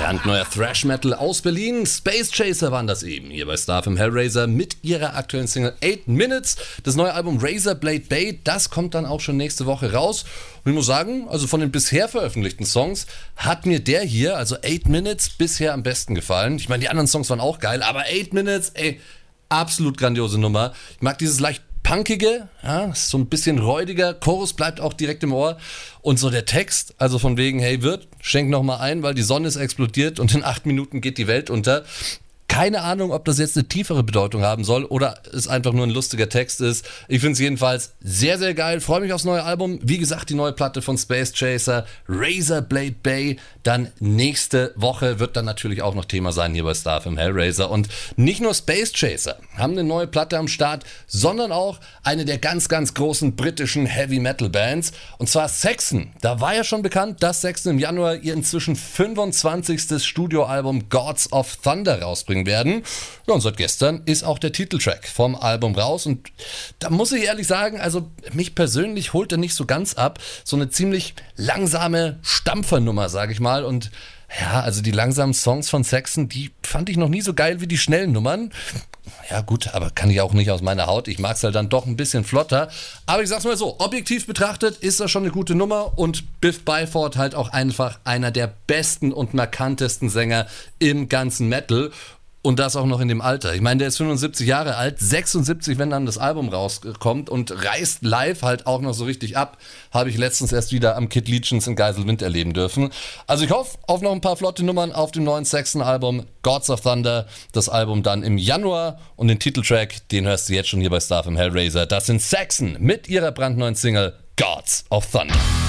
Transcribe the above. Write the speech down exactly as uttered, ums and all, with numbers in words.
Brandneuer Thrash Metal aus Berlin. Space Chaser waren das eben hier bei Starfm Hellraiser mit ihrer aktuellen Single eight minutes. Das neue Album Razor Blade Bay, das kommt dann auch schon nächste Woche raus. Und ich muss sagen, also von den bisher veröffentlichten Songs hat mir der hier, also eight minutes, bisher am besten gefallen. Ich meine, die anderen Songs waren auch geil, aber eight minutes, ey, absolut grandiose Nummer. Ich mag dieses leicht punkige, ja, so ein bisschen räudiger, Chorus bleibt auch direkt im Ohr und so der Text, also von wegen, hey Wirt, schenk noch mal ein, weil die Sonne ist explodiert und in acht Minuten geht die Welt unter. Keine Ahnung, ob das jetzt eine tiefere Bedeutung haben soll oder es einfach nur ein lustiger Text ist. Ich finde es jedenfalls sehr, sehr geil. Freue mich aufs neue Album. Wie gesagt, die neue Platte von Space Chaser, Razor Blade Bay. Dann nächste Woche wird dann natürlich auch noch Thema sein hier bei Starfm Hellraiser. Und nicht nur Space Chaser haben eine neue Platte am Start, sondern auch eine der ganz, ganz großen britischen Heavy Metal Bands. Und zwar Saxon. Da war ja schon bekannt, dass Saxon im Januar ihr inzwischen fünfundzwanzigstes Studioalbum Gods of Thunder rausbringen werden. Ja, und seit gestern ist auch der Titeltrack vom Album raus und da muss ich ehrlich sagen, also mich persönlich holt er nicht so ganz ab. So eine ziemlich langsame Stampfernummer, sage ich mal, und ja, also die langsamen Songs von Saxon, die fand ich noch nie so geil wie die schnellen Nummern. Ja gut, aber kann ich auch nicht aus meiner Haut. Ich mag es halt dann doch ein bisschen flotter. Aber ich sag's mal so, objektiv betrachtet ist das schon eine gute Nummer und Biff Byford halt auch einfach einer der besten und markantesten Sänger im ganzen Metal. Und das auch noch in dem Alter. Ich meine, der ist fünfundsiebzig Jahre alt, sechsundsiebzig, wenn dann das Album rauskommt und reißt live halt auch noch so richtig ab. Habe ich letztens erst wieder am Kid Legions in Geiselwind erleben dürfen. Also ich hoffe auf noch ein paar flotte Nummern auf dem neuen Saxon-Album Gods of Thunder. Das Album dann im Januar und den Titeltrack, den hörst du jetzt schon hier bei Starfm Hellraiser. Das sind Saxon mit ihrer brandneuen Single Gods of Thunder.